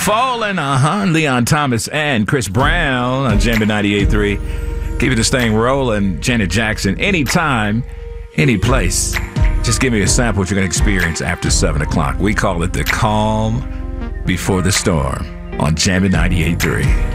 Fallen, Leon Thomas and Chris Brown on Jammin' 98.3. Keeping this thing rolling. Janet Jackson, anytime, any place. Just give me a sample what you're going to experience after 7 o'clock. We call it the calm before the storm on Jammin' 98.3.